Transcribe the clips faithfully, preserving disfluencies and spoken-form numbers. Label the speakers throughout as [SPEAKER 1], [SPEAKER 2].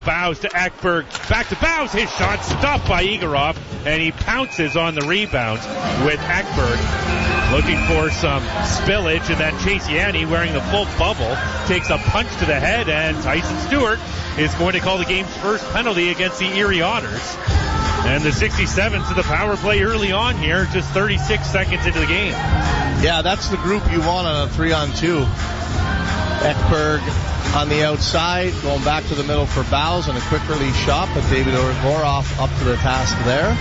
[SPEAKER 1] Bows to Ekberg, back to Bows, his shot stopped by Igorov, and he pounces on the rebounds with Ekberg looking for some spillage, and then Chase Yanni, wearing the full bubble, takes a punch to the head, and Tyson Stewart is going to call the game's first penalty against the Erie Otters. And the sixty-sevens to the power play early on here, just thirty-six seconds into the game.
[SPEAKER 2] Yeah, that's the group you want on a three-on-two. Ekberg on the outside, going back to the middle for Bows, and a quick release shot, but David Goroff up to the task there.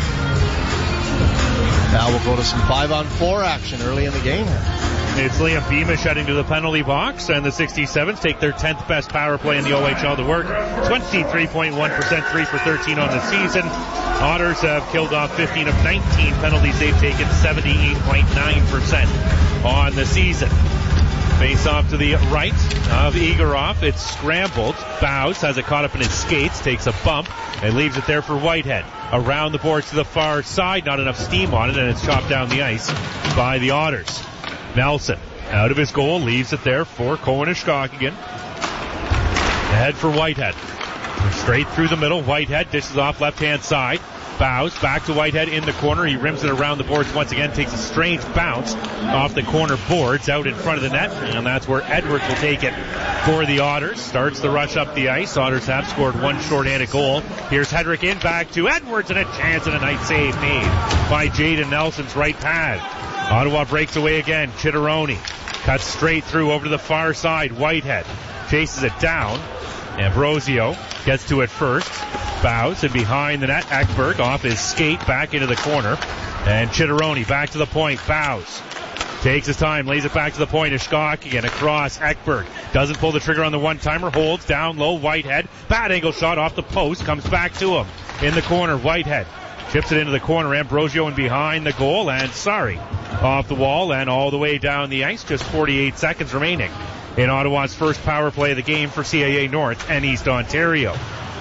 [SPEAKER 2] Now we'll go to some five-on-four action early in the game here.
[SPEAKER 1] It's Liam Beamish heading to the penalty box, and the sixty-sevens take their tenth best power play in the O H L to work. twenty-three point one percent, three for thirteen on the season. Otters have killed off fifteen of nineteen penalties. They've taken seventy-eight point nine percent on the season. Face off to the right of Igorov. It's scrambled. Bows has it caught up in his skates, takes a bump, and leaves it there for Whitehead. Around the boards to the far side, not enough steam on it, and it's chopped down the ice by the Otters. Nelson, out of his goal, leaves it there for Cohen-Ishkok. Ahead for Whitehead. Straight through the middle. Whitehead dishes off left-hand side. Bows back to Whitehead in the corner. He rims it around the boards once again. Takes a strange bounce off the corner boards out in front of the net. And that's where Edwards will take it for the Otters. Starts the rush up the ice. Otters have scored one short-handed goal. Here's Hedrick in, back to Edwards, and a chance and a nice save made by Jaden Nelson's right pad. Ottawa breaks away again. Chitteroni cuts straight through over to the far side. Whitehead chases it down. Ambrosio gets to it first. Bows, and behind the net, Ekberg off his skate back into the corner. And Chitteroni back to the point. Bows takes his time, lays it back to the point. Ishkok again across. Ekberg doesn't pull the trigger on the one-timer. Holds down low. Whitehead. Bad angle shot off the post. Comes back to him. In the corner, Whitehead chips it into the corner. Ambrosio and behind the goal. And sorry, off the wall and all the way down the ice. Just forty-eight seconds remaining in Ottawa's first power play of the game for C A A North and East Ontario.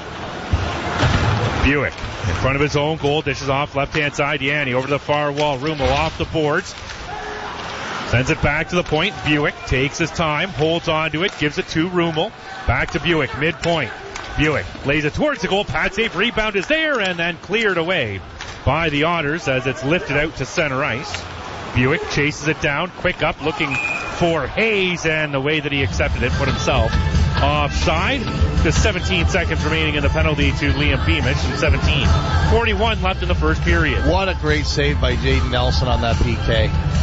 [SPEAKER 1] Buick in front of his own goal, dishes off left-hand side. Yanni over the far wall. Rumo off the boards. Sends it back to the point. Buick takes his time, holds on to it, gives it to Rumo. Back to Buick, midpoint. Buick lays it towards the goal. Pad save, rebound is there, and then cleared away by the Otters as it's lifted out to center ice. Buick chases it down, quick up, looking for Hayes, and the way that he accepted it, put himself offside. Just seventeen seconds remaining in the penalty to Liam Beamish, and seventeen forty-one left in the first period.
[SPEAKER 2] What a great save by Jaden Nelson on that P K.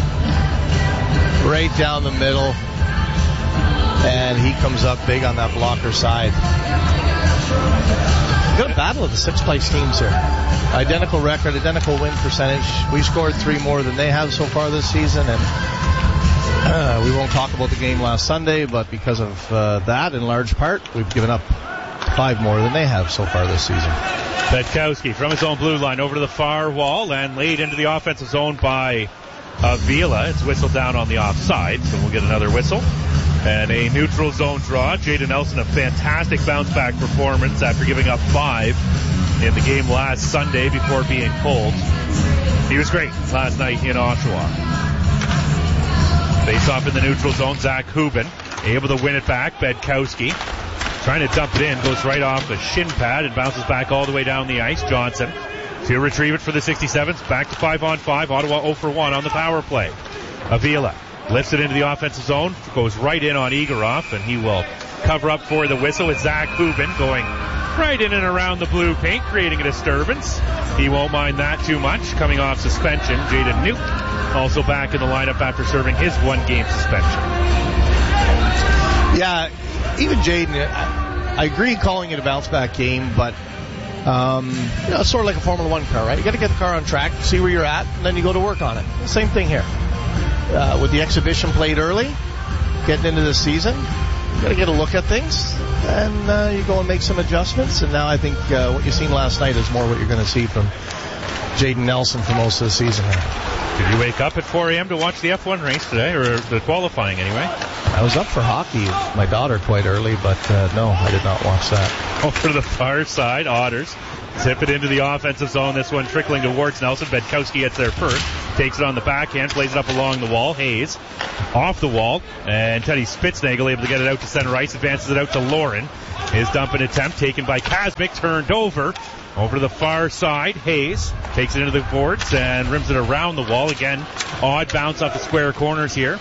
[SPEAKER 2] Right down the middle, and he comes up big on that blocker side. We've got a battle of the six-place teams here. Identical record, identical win percentage. We scored three more than they have so far this season, and uh, we won't talk about the game last Sunday, but because of uh, that, in large part, we've given up five more than they have so far this season.
[SPEAKER 1] Petkowski from his own blue line over to the far wall and laid into the offensive zone by Avila. It's whistled down on the offside, so we'll get another whistle. And a neutral zone draw. Jaden Nelson, a fantastic bounce-back performance after giving up five in the game last Sunday before being pulled. He was great last night in Oshawa. Face off in the neutral zone. Zach Hubin able to win it back. Bedkowski trying to dump it in. Goes right off the shin pad and bounces back all the way down the ice. Johnson to retrieve it for the sixty-sevens. Back to five on five. Ottawa oh for one on the power play. Avila lifts it into the offensive zone. Goes right in on Igorov, and he will cover up for the whistle with Zach Hubin going right in and around the blue paint, creating a disturbance. He won't mind that too much. Coming off suspension, Jaden Newt also back in the lineup after serving his one-game suspension.
[SPEAKER 2] Yeah, even Jaden, I agree calling it a bounce-back game, but um, you know, it's sort of like a Formula One car, right? You got to get the car on track, see where you're at, and then you go to work on it. Same thing here. Uh, with the exhibition played early, getting into the season, you got to get a look at things, and uh, you go and make some adjustments. And now I think uh, what you've seen last night is more what you're going to see from Jaden Nelson for most of the season here.
[SPEAKER 1] Did you wake up at four a.m. to watch the F one race today, or the qualifying anyway?
[SPEAKER 2] I was up for hockey with my daughter quite early, but uh, no, I did not watch that.
[SPEAKER 1] Over to the far side, Otters tip it into the offensive zone. This one trickling towards Nelson. Bedkowski gets there first. Takes it on the backhand. Plays it up along the wall. Hayes off the wall. And Teddy Spitznagel able to get it out to center ice. Advances it out to Lauren. His dumping attempt taken by Kazmik, turned over. Over to the far side, Hayes takes it into the boards and rims it around the wall. Again, odd bounce off the square corners here.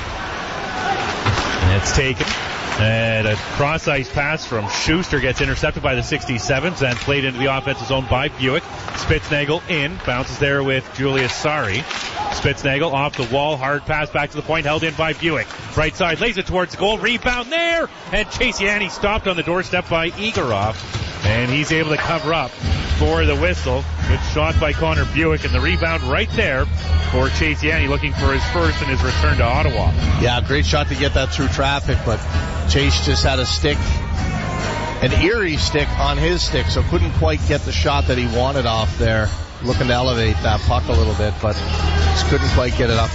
[SPEAKER 1] And it's taken. And a cross-ice pass from Schuster gets intercepted by the sixty-sevens and played into the offensive zone by Buick. Spitznagel in, bounces there with Julius Sari. Spitznagel off the wall, hard pass back to the point, held in by Buick. Right side, lays it towards the goal, rebound there, and Chase Yanni stopped on the doorstep by Igorov, and he's able to cover up for the whistle. Good shot by Connor Buick, and the rebound right there for Chase Yanni, looking for his first in his return to Ottawa.
[SPEAKER 2] Yeah, great shot to get that through traffic, but Chase just had a stick, an eerie stick on his stick, so couldn't quite get the shot that he wanted off there. Looking to elevate that puck a little bit, but just couldn't quite get it up.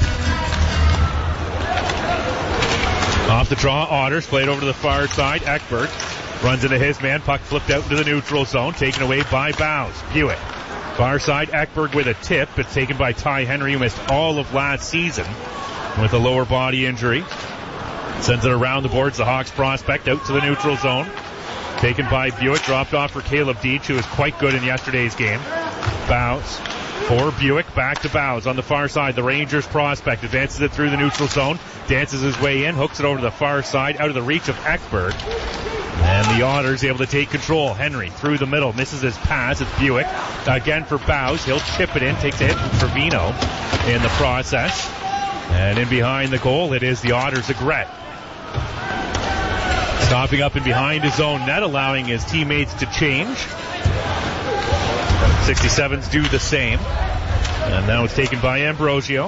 [SPEAKER 1] Off the draw, Otters played over to the far side. Ekberg runs into his man. Puck flipped out into the neutral zone, taken away by Bowes. Buick. Far side, Ekberg with a tip, but taken by Ty Henry, who missed all of last season with a lower body injury. Sends it around the boards. The Hawks prospect out to the neutral zone. Taken by Buick, dropped off for Caleb Deach, who was quite good in yesterday's game. Bowes for Buick, back to Bowes on the far side. The Rangers prospect advances it through the neutral zone, dances his way in, hooks it over to the far side, out of the reach of Ekberg. And the Otters able to take control. Henry through the middle, misses his pass. It's Buick again for Bowes. He'll chip it in, takes a hit from Trevino in the process. And in behind the goal, it is the Otters' Egret. Stopping up and behind his own net, allowing his teammates to change. sixty-sevens do the same. And now it's taken by Ambrosio.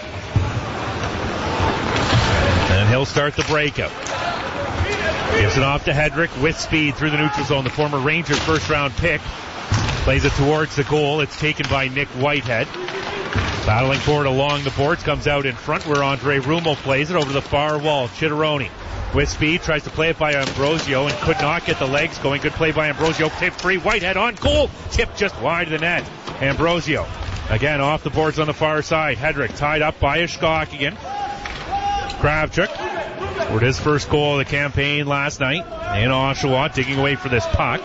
[SPEAKER 1] And he'll start the breakout. Gives it off to Hedrick with speed through the neutral zone. The former Rangers first round pick plays it towards the goal. It's taken by Nick Whitehead. Battling for it along the boards, comes out in front where Andre Rummel plays it over the far wall. Chitteroni with speed, tries to play it by Ambrosio and could not get the legs going. Good play by Ambrosio, tip free, Whitehead on goal, tip just wide of the net. Ambrosio again off the boards on the far side. Hedrick tied up by Ishkok Kravchuk scored his first goal of the campaign last night in Oshawa, digging away for this puck.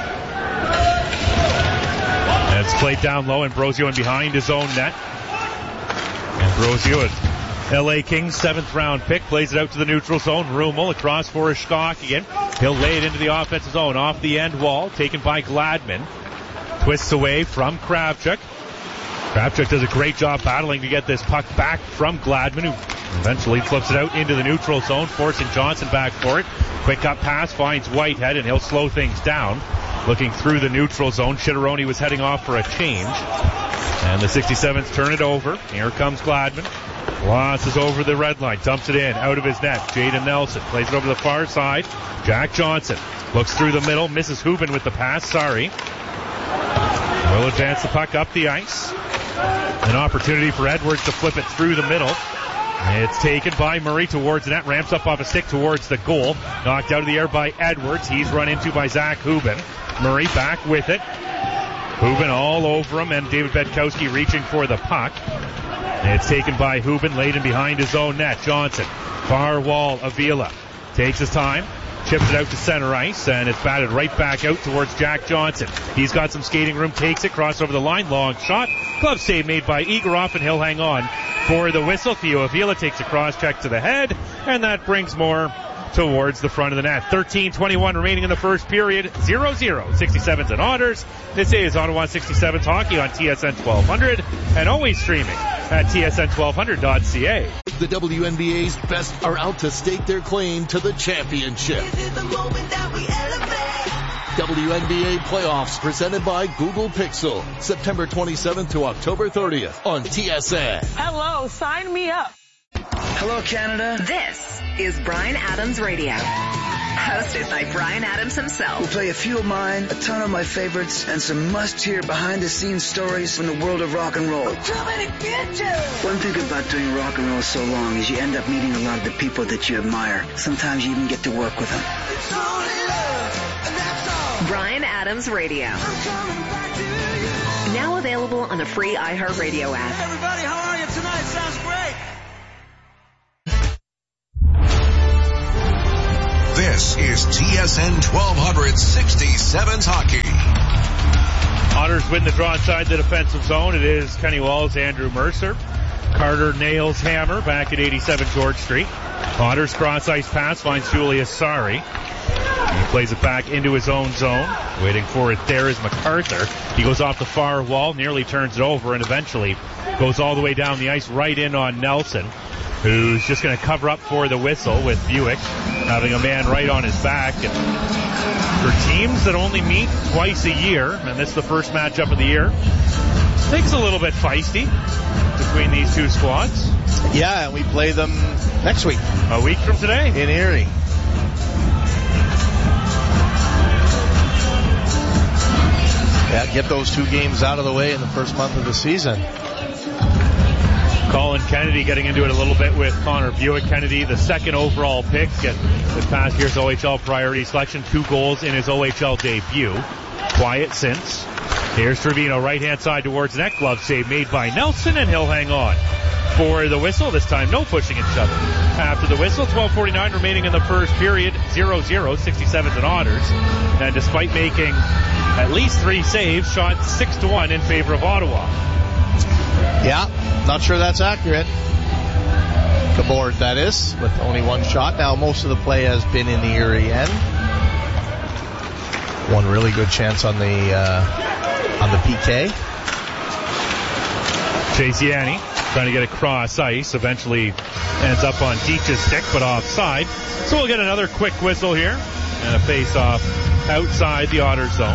[SPEAKER 1] And it's played down low, Ambrosio in behind his own net. Ambrosio, L A Kings seventh round pick, plays it out to the neutral zone. Rummel across for Ishkok again. He'll lay it into the offensive zone off the end wall, taken by Gladman. Twists away from Kravchuk. Kravchuk does a great job battling to get this puck back from Gladman, who eventually flips it out into the neutral zone, forcing Johnson back for it. Quick up pass finds Whitehead, and he'll slow things down. Looking through the neutral zone, Chitteroni was heading off for a change. And the sixty-sevens turn it over. Here comes Gladman. Losses over the red line, dumps it in, out of his net. Jaden Nelson plays it over the far side. Jack Johnson looks through the middle, misses Hubin with the pass. Sorry. Will advance the puck up the ice. An opportunity for Edwards to flip it through the middle. It's taken by Murray towards the net, ramps up off a stick towards the goal. Knocked out of the air by Edwards. He's run into by Zach Hubin. Murray back with it. Hubin all over him, and David Bedkowski reaching for the puck. It's taken by Hubin, laid in behind his own net. Johnson, far wall, Avila takes his time, chips it out to center ice, and it's batted right back out towards Jack Johnson. He's got some skating room, takes it, cross over the line, long shot. Glove save made by Igorov, and he'll hang on for the whistle. Theo Avila takes a cross check to the head, and that brings more towards the front of the net. thirteen twenty-one remaining in the first period. zero zero. sixty-sevens and Otters. This is Ottawa sixty-sevens hockey on T S N twelve hundred and always streaming at T S N twelve hundred dot C A.
[SPEAKER 3] The W N B A's best are out to stake their claim to the championship. W N B A playoffs presented by Google Pixel. September twenty-seventh to October thirtieth on T S N.
[SPEAKER 4] Hello, sign me up.
[SPEAKER 5] Hello, Canada.
[SPEAKER 6] This is Bryan Adams Radio. Hosted by Bryan Adams himself.
[SPEAKER 5] We'll play a few of mine, a ton of my favorites, and some must-hear behind-the-scenes stories from the world of rock and roll.
[SPEAKER 4] Too many bitches!
[SPEAKER 5] One thing about doing rock and roll so long is you end up meeting a lot of the people that you admire. Sometimes you even get to work with them.
[SPEAKER 4] It's only love, and that's all.
[SPEAKER 6] Bryan Adams Radio.
[SPEAKER 4] I'm coming back to you.
[SPEAKER 6] Now available on the free iHeartRadio app.
[SPEAKER 4] Hey everybody, how are you tonight? Sounds great.
[SPEAKER 7] This is T S N twelve hundred sixty-sevens hockey.
[SPEAKER 1] Otters win the draw inside the defensive zone. It is Kenny Walls, Andrew Mercer. Carter nails hammer back at eighty-seven George Street. Otters cross ice pass finds Julius Sari. He plays it back into his own zone. Waiting for it there is MacArthur. He goes off the far wall, nearly turns it over, and eventually goes all the way down the ice right in on Nelson, who's just going to cover up for the whistle with Buick having a man right on his back. And for teams that only meet twice a year, and this is the first matchup of the year, things a little bit feisty between these two squads.
[SPEAKER 2] Yeah, and we play them next week.
[SPEAKER 1] A week from today.
[SPEAKER 2] In Erie. Yeah, get those two games out of the way in the first month of the season.
[SPEAKER 1] Colin Kennedy getting into it a little bit with Connor Buick. Kennedy, the second overall pick at this past year's O H L priority selection. Two goals in his O H L debut. Quiet since. Here's Trevino, right-hand side towards net. Glove save made by Nelson, and he'll hang on for the whistle. This time, no pushing and shoving. After the whistle, twelve forty-nine remaining in the first period. zero zero, sixty-sevens and Otters. And despite making at least three saves, shot six to one in favor of Ottawa.
[SPEAKER 2] Yeah, not sure that's accurate. The board, that is, with only one shot. Now, most of the play has been in the Erie end. One really good chance on the uh, on the P K.
[SPEAKER 1] Chase Yanni trying to get across ice. Eventually ends up on Deitch's stick, but offside. So we'll get another quick whistle here. And a face-off outside the Otter zone.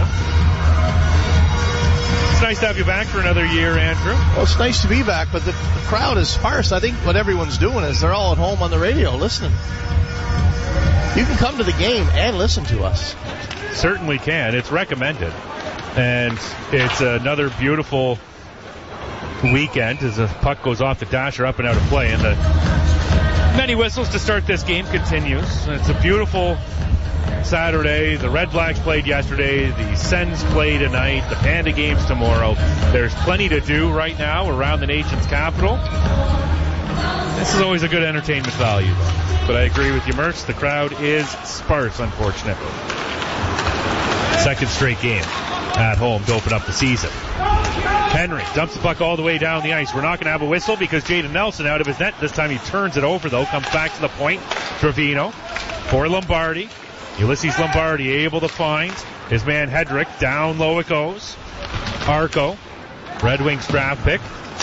[SPEAKER 1] It's nice to have you back for another year, Andrew.
[SPEAKER 2] Well, it's nice to be back, but the, the crowd is sparse. I think what everyone's doing is they're all at home on the radio listening. You can come to the game and listen to us.
[SPEAKER 1] Certainly can. It's recommended. And it's another beautiful weekend as the puck goes off the dasher up and out of play. And the many whistles to start this game continues. And it's a beautiful Saturday. The Red Blacks played yesterday. The Sens play tonight. The Panda games tomorrow. There's plenty to do right now around the nation's capital. This is always a good entertainment value, though. But I agree with you, Mertz. The crowd is sparse, unfortunately. Second straight game at home to open up the season. Henry dumps the puck all the way down the ice. We're not going to have a whistle because Jaden Nelson out of his net. This time he turns it over, though. Comes back to the point. Trevino for Lombardi. Ulysses Lombardi able to find his man Hedrick. Down low it goes. Arco, Red Wings draft pick.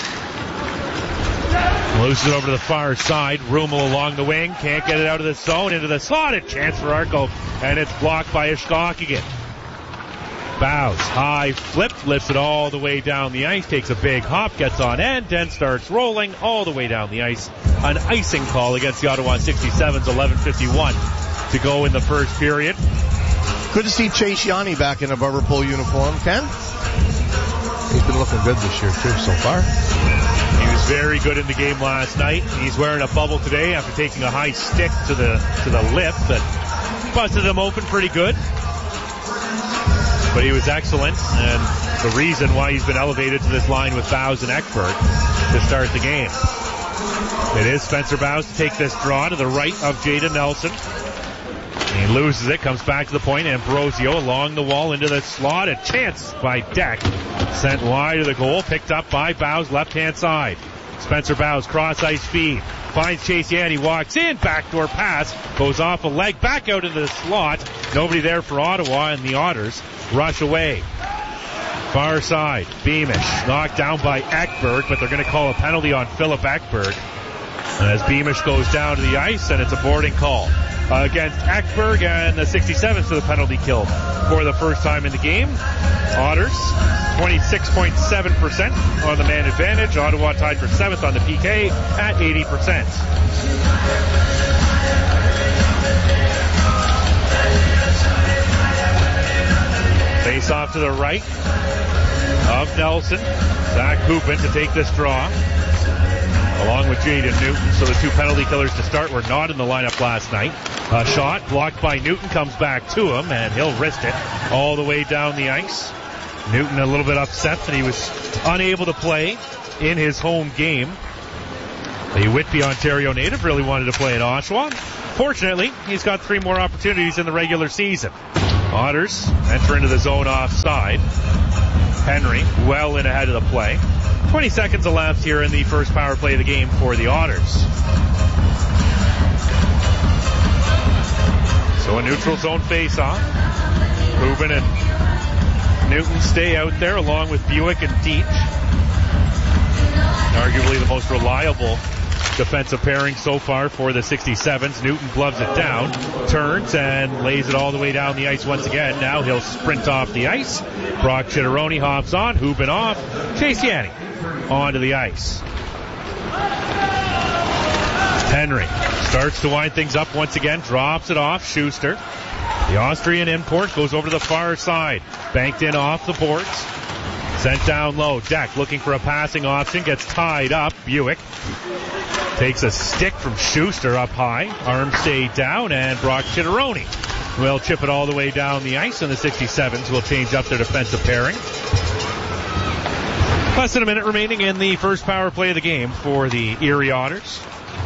[SPEAKER 1] Loses it over to the far side. Rummel along the wing. Can't get it out of the zone. Into the slot. A chance for Arco. And it's blocked by Ishkok again. Bows. High flip. Lifts it all the way down the ice. Takes a big hop. Gets on end. And starts rolling all the way down the ice. An icing call against the Ottawa sixty-sevens. eleven fifty-one to go in the first period.
[SPEAKER 2] Good to see Chase Yanni back in a Barber Pole uniform, Ken. He's been looking good this year, too, so far.
[SPEAKER 1] He was very good in the game last night. He's wearing a bubble today after taking a high stick to the to the lip that busted him open pretty good. But he was excellent, and the reason why he's been elevated to this line with Bows and Ekberg to start the game. It is Spencer Bows to take this draw to the right of Jaden Nelson. He loses it, comes back to the point. Ambrosio along the wall into the slot. A chance by Deck. Sent wide of the goal. Picked up by Bows, left-hand side. Spencer Bows, cross-ice feed. Finds Chase Yanni, walks in. Backdoor pass. Goes off a leg. Back out into the slot. Nobody there for Ottawa, and the Otters rush away. Far side. Beamish knocked down by Ekberg, but they're going to call a penalty on Philip Ekberg. And as Beamish goes down to the ice, and it's a boarding call against Ekberg, and the sixty-sevens to the penalty kill for the first time in the game. Otters, twenty-six point seven percent on the man advantage. Ottawa tied for seventh on the P K at eighty percent. Face off to the right of Nelson. Zach Hoopin to take this draw, along with Jaden Newton. So the two penalty killers to start were not in the lineup last night. A shot blocked by Newton, comes back to him, and he'll wrist it all the way down the ice. Newton a little bit upset that he was unable to play in his home game. The Whitby, Ontario native really wanted to play in Oshawa. Fortunately, he's got three more opportunities in the regular season. Otters enter into the zone offside. Henry well in ahead of the play. twenty seconds elapsed here in the first power play of the game for the Otters. So a neutral zone face-off. Rubin and Newton stay out there along with Buick and Deach. Arguably the most reliable defensive pairing so far for the sixty-sevens. Newton gloves it down, turns and lays it all the way down the ice once again. Now he'll sprint off the ice. Brock Chitteroni hops on, Hubin off. Chase Yanni onto the ice. Henry starts to wind things up once again, drops it off. Schuster, the Austrian import, goes over to the far side. Banked in off the boards. Sent down low. Deck looking for a passing option. Gets tied up. Buick takes a stick from Schuster up high. Arms stay down, and Brock Chitteroni will chip it all the way down the ice, and the sixty-sevens will change up their defensive pairing. Less than a minute remaining in the first power play of the game for the Erie Otters.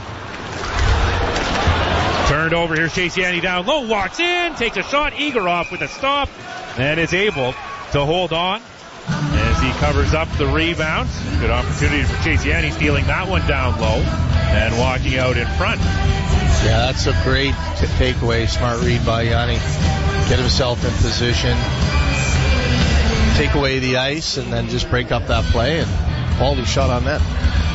[SPEAKER 1] Turned over. Here's Chase Yanni down low. Walks in. Takes a shot. Egorov with a stop. And is able to hold on as he covers up the rebound. Good opportunity for Chase Yanni stealing that one down low and walking out in front.
[SPEAKER 2] Yeah, that's a great t- takeaway. Smart read by Yanni. Get himself in position. Take away the ice and then just break up that play, and quality shot on that.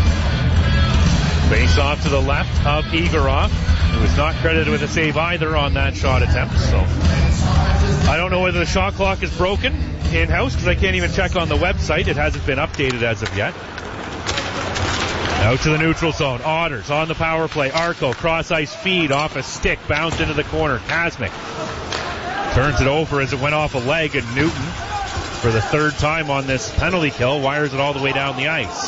[SPEAKER 1] Face off to the left of Egorov, who was not credited with a save either on that shot attempt. So I don't know whether the shot clock is broken in-house because I can't even check on the website. It hasn't been updated as of yet. Out to the neutral zone. Otters on the power play. Arco cross-ice feed off a stick. Bounced into the corner. Kazmik turns it over as it went off a leg, and Newton, for the third time on this penalty kill, wires it all the way down the ice.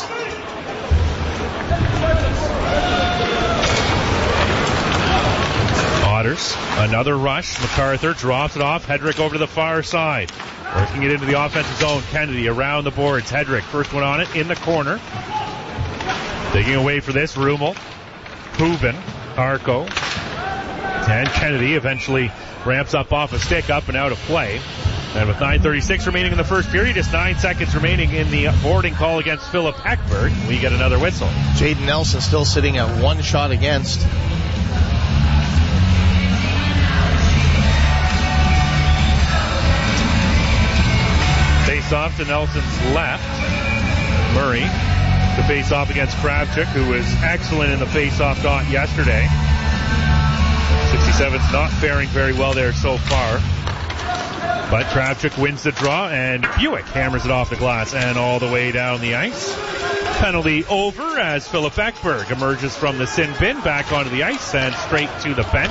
[SPEAKER 1] Otters, another rush. MacArthur drops it off. Hedrick over to the far side. Working it into the offensive zone. Kennedy around the boards. Hedrick, first one on it, in the corner. Taking away for this, Rummel, Hubin, Arco, and Kennedy eventually ramps up off a stick, up and out of play. And with nine thirty-six remaining in the first period, just nine seconds remaining in the boarding call against Philip Ekberg, we get another whistle.
[SPEAKER 2] Jaden Nelson still sitting at one shot against.
[SPEAKER 1] Face off to Nelson's left. Murray to face off against Kravchuk, who was excellent in the face-off dot yesterday. sixty-seven's not faring very well there so far. But Kravchuk wins the draw, and Buick hammers it off the glass and all the way down the ice. Penalty over as Philip Ekberg emerges from the sin bin back onto the ice and straight to the bench.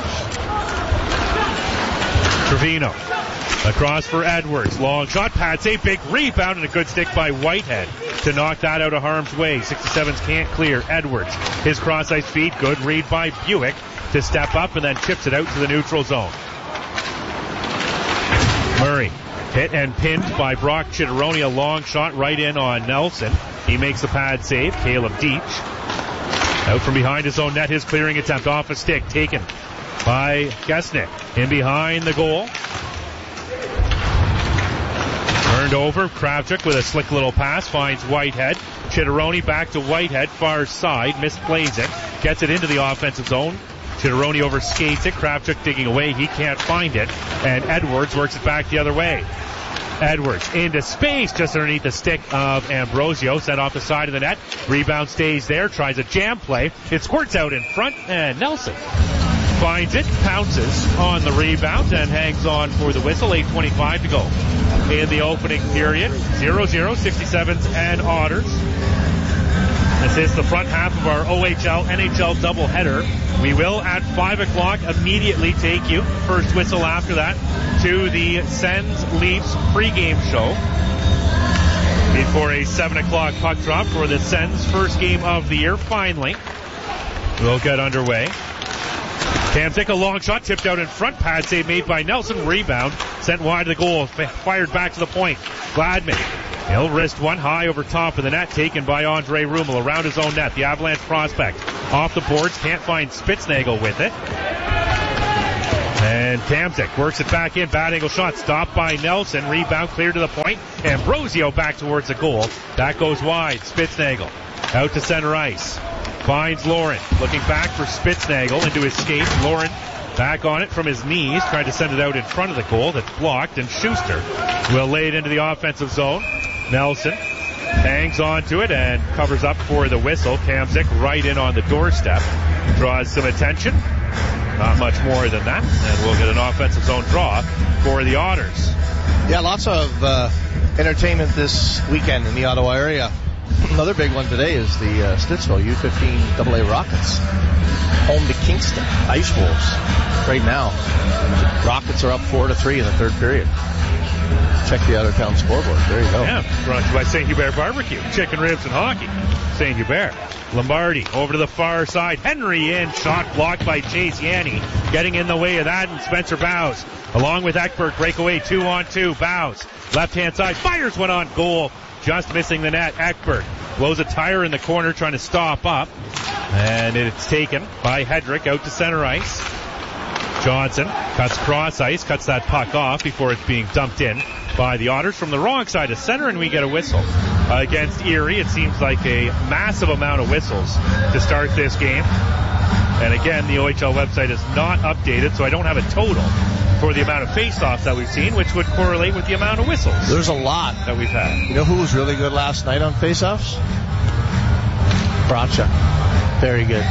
[SPEAKER 1] Trevino across for Edwards. Long shot, pad save, big rebound, and a good stick by Whitehead to knock that out of harm's way. sixty-sevens can't clear. Edwards, his cross-ice feed, good read by Buick to step up and then chips it out to the neutral zone. Murray hit and pinned by Brock Chitteroni. A long shot right in on Nelson. He makes the pad save. Caleb Deach out from behind his own net. His clearing attempt off a stick taken by Gesnick. In behind the goal. Turned over. Kravchuk with a slick little pass finds Whitehead. Chitteroni back to Whitehead. Far side. Misplays it. Gets it into the offensive zone. Chitteroni overskates it. Kravchuk digging away. He can't find it. And Edwards works it back the other way. Edwards into space just underneath the stick of Ambrosio. Sent off the side of the net. Rebound stays there. Tries a jam play. It squirts out in front. And Nelson finds it. Pounces on the rebound and hangs on for the whistle. eight twenty-five to go in the opening period. zero zero, sixty-sevens and Otters. This is the front half of our O H L N H L doubleheader. We will at five o'clock immediately take you, first whistle after that, to the Sens Leafs pregame show before a seven o'clock puck drop for the Sens' first game of the year. Finally, we'll get underway. Tamsick, a long shot, tipped out in front. Pad save made by Nelson. Rebound sent wide of the goal. Fired back to the point. Gladman, he'll wrist one high over top of the net. Taken by Andre Rummel around his own net. The Avalanche prospect off the boards. Can't find Spitznagel with it. And Kamzik works it back in. Bad angle shot. Stopped by Nelson. Rebound clear to the point. Ambrosio back towards the goal. That goes wide. Spitznagel out to center ice. Finds Lauren. Looking back for Spitznagel into his skate. Lauren back on it from his knees. Tried to send it out in front of the goal. That's blocked. And Schuster will lay it into the offensive zone. Nelson hangs on to it and covers up for the whistle. Kamzik right in on the doorstep. Draws some attention. Not much more than that. And we'll get an offensive zone draw for the Otters.
[SPEAKER 2] Yeah, lots of uh, entertainment this weekend in the Ottawa area. Another big one today is the uh, Stittsville U fifteen double A Rockets. Home to Kingston Ice Wolves right now. Rockets are up four to three in the third period. Check the out of town scoreboard. There you go.
[SPEAKER 1] Yeah, brought to you by Saint Hubert Barbecue. Chicken ribs and hockey. Saint Hubert. Lombardi over to the far side. Henry in. Shot blocked by Chase Yanni. Getting in the way of that, and Spencer Bowes along with Ekberg. Breakaway two on two. Bowes left hand side. Fires one on goal. Just missing the net. Ekberg blows a tire in the corner trying to stop up. And it's taken by Hedrick out to center ice. Johnson cuts cross ice, cuts that puck off before it's being dumped in by the Otters from the wrong side of center, and we get a whistle. Uh, against Erie, it seems like a massive amount of whistles to start this game. And again, the O H L website is not updated, so I don't have a total for the amount of face-offs that we've seen, which would correlate with the amount of whistles.
[SPEAKER 2] There's a lot
[SPEAKER 1] that we've had.
[SPEAKER 2] You know who was really good last night on face-offs? Bracha. Very good.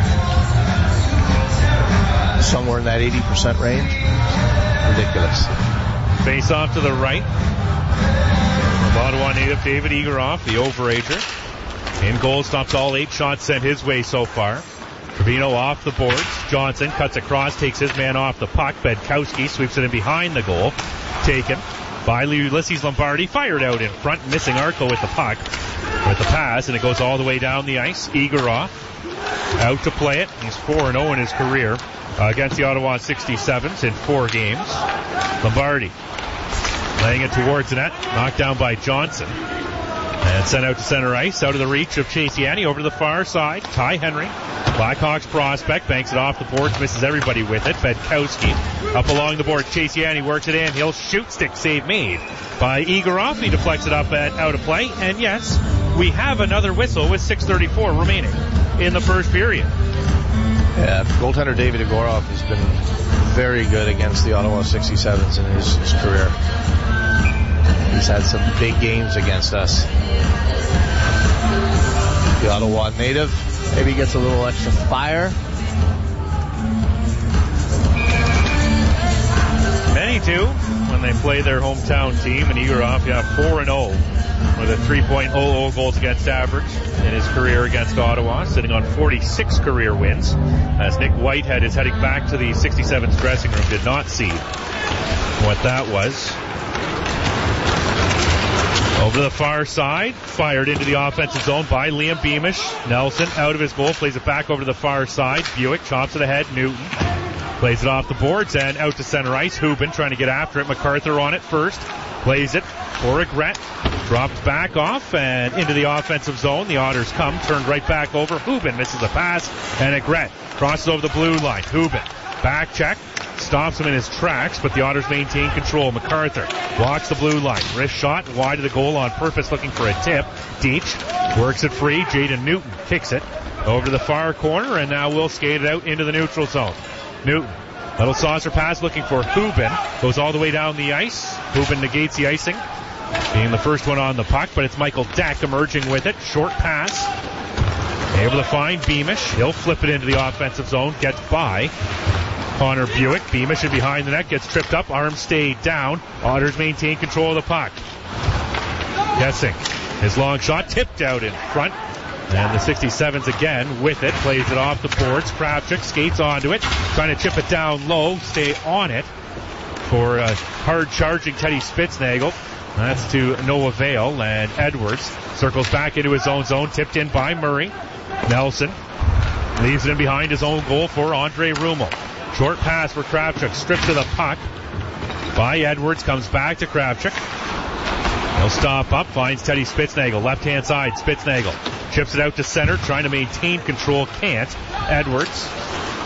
[SPEAKER 2] Somewhere in that eighty percent range. Ridiculous.
[SPEAKER 1] Face off to the right. Ottawa native David Egeroff, the overager. In goal, stops all eight shots sent his way so far. Trevino off the boards. Johnson cuts across, takes his man off the puck. Bedkowski sweeps it in behind the goal. Taken by Ulysses Lombardi. Fired out in front, missing Arco with the puck. With the pass, and it goes all the way down the ice. Egeroff out to play it. He's four and oh in his career uh, against the Ottawa sixty-sevens in four games. Lombardi laying it towards the net. Knocked down by Johnson. And sent out to center ice. Out of the reach of Chase Yanni over to the far side. Ty Henry. Blackhawks prospect. Banks it off the boards. Misses everybody with it. Bedkowski up along the board. Chase Yanni works it in. He'll shoot. Stick save made by Egeroff. He deflects it up and out of play. And yes, we have another whistle with six thirty-four remaining in the first period.
[SPEAKER 2] Yeah, goaltender David Egorov has been very good against the Ottawa sixty-sevens in his, his career. He's had some big games against us. The Ottawa native maybe gets a little extra fire.
[SPEAKER 1] Many do when they play their hometown team. And Egeroff, yeah, four and oh with a three point oh oh goals against average in his career against Ottawa, sitting on forty-six career wins. As Nick Whitehead is heading back to the sixty-sevens dressing room, did not see what that was. Over to the far side, fired into the offensive zone by Liam Beamish. Nelson out of his goal, plays it back over to the far side. Buick chops it ahead. Newton plays it off the boards and out to center ice. Hubin trying to get after it. MacArthur on it first. Plays it for Egret. Dropped back off and into the offensive zone. The Otters come, turned right back over. Hubin misses a pass and Egret crosses over the blue line. Hubin, back check. Stops him in his tracks, but the Otters maintain control. MacArthur walks the blue line. Wrist shot wide of the goal on purpose, looking for a tip. Deitch works it free. Jaden Newton kicks it over to the far corner, and now will skate it out into the neutral zone. Newton, little saucer pass looking for Hubin. Goes all the way down the ice. Hubin negates the icing, being the first one on the puck, but it's Michael Deck emerging with it. Short pass. Able to find Beamish. He'll flip it into the offensive zone. Gets by Connor Buick. Beamish in behind the net, gets tripped up, arms stayed down. Otters maintain control of the puck. Guessing his long shot tipped out in front, and the sixty-sevens again with it, plays it off the boards. Kravchuk skates onto it, trying to chip it down low, stay on it for a hard charging Teddy Spitznagel. That's to no avail, and Edwards circles back into his own zone, tipped in by Murray. Nelson leaves it in behind his own goal for Andre Rummel. Short pass for Kravchuk, stripped to the puck by Edwards, comes back to Kravchuk. He'll stop up, finds Teddy Spitznagel, left-hand side. Spitznagel chips it out to center, trying to maintain control, can't. Edwards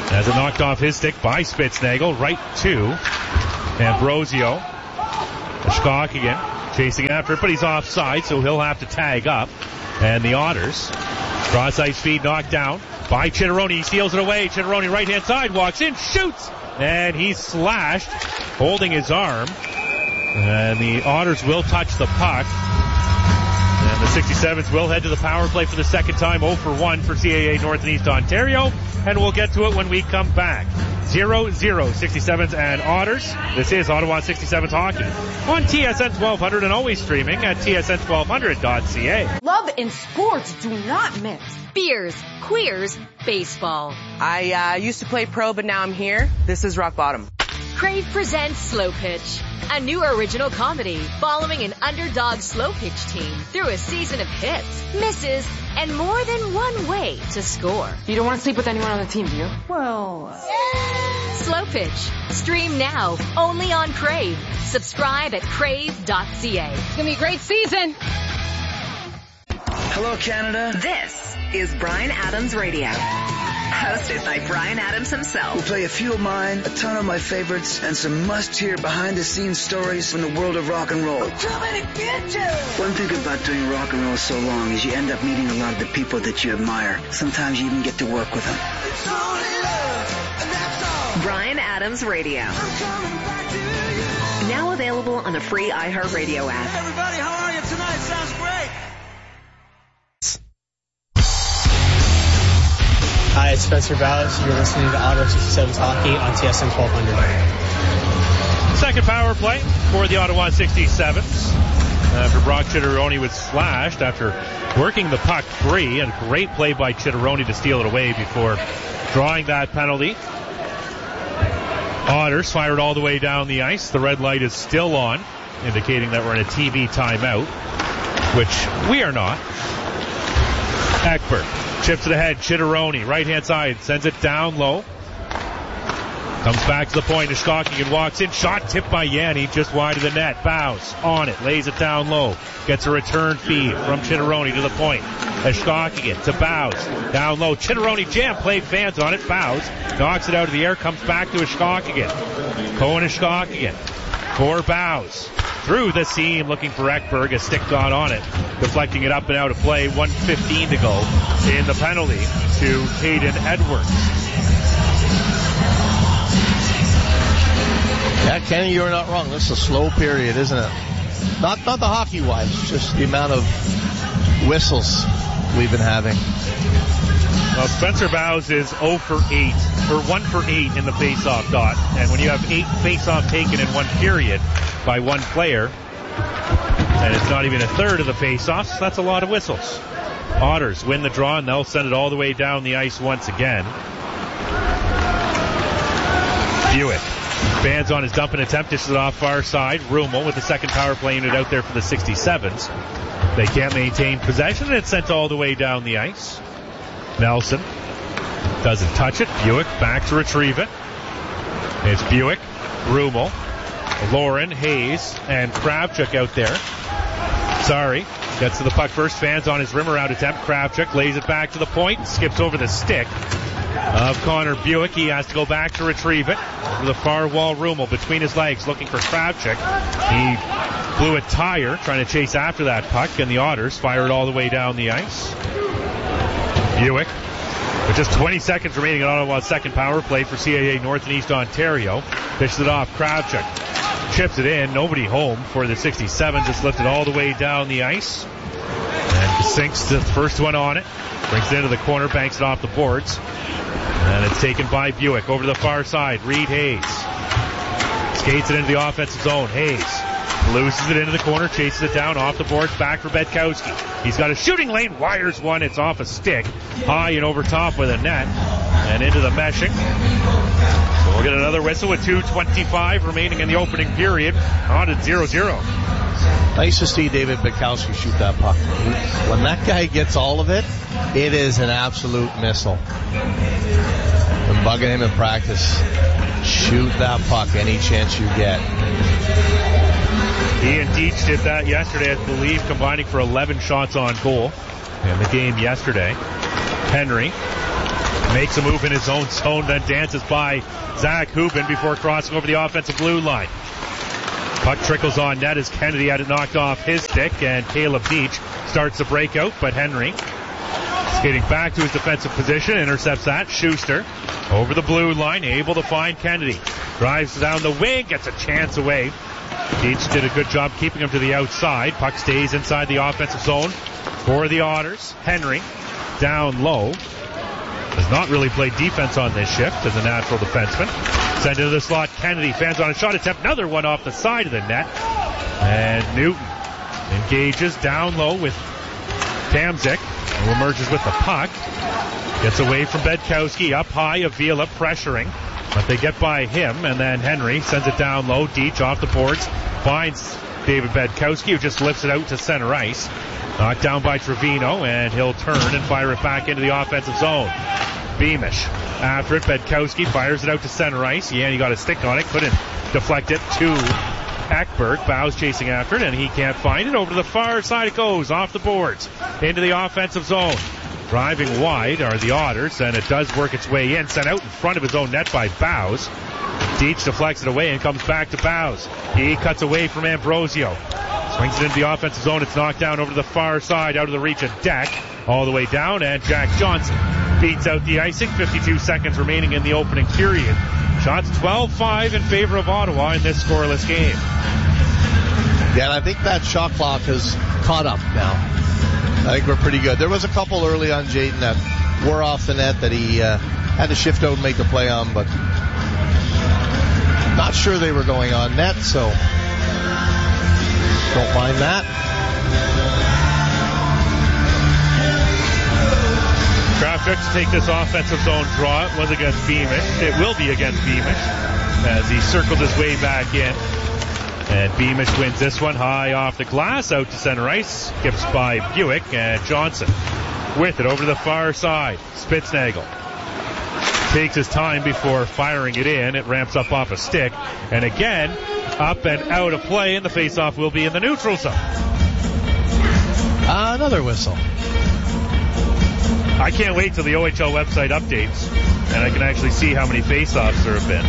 [SPEAKER 1] As it knocked off his stick by Spitznagel, right to Ambrosio. Schkock again, chasing after it, but he's offside, so he'll have to tag up. And the Otters, cross-ice feed knocked down by Chitteroni. He steals it away. Chitteroni right-hand side, walks in, shoots, and he's slashed, holding his arm. And the Otters will touch the puck. And the sixty-sevens will head to the power play for the second time, oh for one for C A A North and East Ontario. And we'll get to it when we come back. zero zero sixty-sevens and Otters. This is Ottawa sixty-sevens hockey on T S N twelve hundred and always streaming at T S N twelve hundred dot C A.
[SPEAKER 8] Love and sports do not mix.
[SPEAKER 9] Beers, queers, baseball.
[SPEAKER 10] I uh, used to play pro, but now I'm here. This is rock bottom.
[SPEAKER 9] Crave presents Slow Pitch, a new original comedy following an underdog slow pitch team through a season of hits, misses, and more than one way to score.
[SPEAKER 8] You don't want to sleep with anyone on the team, do you?
[SPEAKER 9] Well... Slow Pitch. Stream now, only on Crave. Subscribe at crave dot c a.
[SPEAKER 8] It's going to be a great season.
[SPEAKER 5] Hello, Canada.
[SPEAKER 6] This is Bryan Adams Radio. Hosted by Bryan Adams himself.
[SPEAKER 5] We'll play a few of mine, a ton of my favorites, and some must-hear behind-the-scenes stories from the world of rock and roll.
[SPEAKER 4] Too many bitches!
[SPEAKER 5] One thing about doing rock and roll so long is you end up meeting a lot of the people that you admire. Sometimes you even get to work with them.
[SPEAKER 4] It's only love, and that's all.
[SPEAKER 6] Bryan Adams Radio.
[SPEAKER 4] I'm coming back to you.
[SPEAKER 6] Now available on the free iHeartRadio app.
[SPEAKER 4] Everybody, how are you tonight? Sounds great.
[SPEAKER 11] Hi, it's Spencer Bowles. You're listening to Ottawa sixty-sevens Hockey on T S N twelve hundred.
[SPEAKER 1] Second power play for the Ottawa sixty-sevens. After Brock Chitteroni was slashed after working the puck free, and a great play by Chitteroni to steal it away before drawing that penalty. Otters fired all the way down the ice. The red light is still on, indicating that we're in a T V timeout, which we are not. Ekberg chips it ahead. Chitteroni, right-hand side, sends it down low. Comes back to the point. Ishkokian walks in. Shot tipped by Yanni, just wide of the net. Bows on it, lays it down low. Gets a return feed from Chitteroni to the point. Ishkokian to Bows. Down low. Chitteroni jam play, fans on it. Bows knocks it out of the air. Comes back to Ishkokian. Cohen Ishkokian for Bows. Through the seam, looking for Ekberg. A stick got on it, deflecting it up and out of play. one fifteen to go in the penalty to Caden Edwards.
[SPEAKER 2] Yeah, Kenny, you're not wrong. This is a slow period, isn't it? Not not the hockey-wise, just the amount of whistles we've been having.
[SPEAKER 1] Well, Spencer Bowes is oh for eight, or one for eight in the face-off dot. And when you have eight face-off taken in one period by one player, and it's not even a third of the face-offs, that's a lot of whistles. Otters win the draw, and they'll send it all the way down the ice once again. Buick. Fans on his dumping attempt, dishes it off far side. Rummel with the second power play unit out there for the sixty-sevens. They can't maintain possession, and it's sent all the way down the ice. Nelson doesn't touch it. Buick back to retrieve it. It's Buick, Rummel, Lauren, Hayes, and Kravchuk out there. Sorry. Gets to the puck first. Fans on his rim around attempt. Kravchuk lays it back to the point. Skips over the stick of Connor Buick. He has to go back to retrieve it. To the far wall, Rummel between his legs looking for Kravchuk. He blew a tire trying to chase after that puck, and the Otters fire it all the way down the ice. Buick, with just twenty seconds remaining in Ottawa's second power play for C A A North and East Ontario. Pitches it off. Kravchuk chips it in. Nobody home for the sixty-sevens. It's lifted all the way down the ice. And sinks the first one on it. Brings it into the corner, banks it off the boards. And it's taken by Buick over to the far side. Reed Hayes skates it into the offensive zone. Hayes loses it into the corner, chases it down off the boards, back for Betkowski. He's got a shooting lane, wires one. It's off a stick, high and over top with a net, and into the meshing. So we'll get another whistle with two twenty-five remaining in the opening period. On at zero zero.
[SPEAKER 2] Nice to see David Betkowski shoot that puck. When that guy gets all of it, it is an absolute missile. I'm bugging him in practice. Shoot that puck any chance you get.
[SPEAKER 1] He and Deitch did that yesterday, I believe, combining for eleven shots on goal in the game yesterday. Henry Makes a move in his own zone, then dances by Zach Hubin before crossing over the offensive blue line. Puck trickles on net as Kennedy had it knocked off his stick, and Caleb Beach starts the breakout, but Henry skating back to his defensive position, intercepts that. Schuster over the blue line, able to find Kennedy. Drives down the wing, gets a chance away. Beach did a good job keeping him to the outside. Puck stays inside the offensive zone for the Otters. Henry down low. Does not really play defense on this shift as a natural defenseman. Sent into the slot. Kennedy fans on a shot attempt. Another one off the side of the net. And Newton engages down low with Kamzik, who emerges with the puck. Gets away from Bedkowski. Up high, Avila pressuring. But they get by him, and then Henry sends it down low. Deach off the boards. Finds David Bedkowski, who just lifts it out to center ice. Knocked down by Trevino, and he'll turn and fire it back into the offensive zone. Beamish after it. Bedkowski fires it out to center ice. Yeah, he got a stick on it. Couldn't deflect it to Ekberg. Bow's chasing after it, and he can't find it. Over to the far side it goes, off the boards, into the offensive zone. Driving wide are the Otters, and it does work its way in. Sent out in front of his own net by Bows. Deach deflects it away and comes back to Bows. He cuts away from Ambrosio. Swings it into the offensive zone. It's knocked down over to the far side, out of the reach of Deck. All the way down, and Jack Johnson beats out the icing. fifty-two seconds remaining in the opening period. Shots twelve five in favor of Ottawa in this scoreless game.
[SPEAKER 2] Yeah, and I think that shot clock has caught up now. I think we're pretty good. There was a couple early on Jaden that were off the net that he uh, had to shift out and make the play on, but not sure they were going on net, so don't mind that.
[SPEAKER 1] Kravchuk to take this offensive zone draw. It was against Beamish. It will be against Beamish as he circled his way back in. And Beamish wins this one high off the glass, out to center ice. Skips by Buick, and Johnson with it over to the far side. Spitznagel takes his time before firing it in. It ramps up off a stick. And again, up and out of play, and the faceoff will be in the neutral zone.
[SPEAKER 2] Uh, another whistle.
[SPEAKER 1] I can't wait till the O H L website updates, and I can actually see how many faceoffs there have been.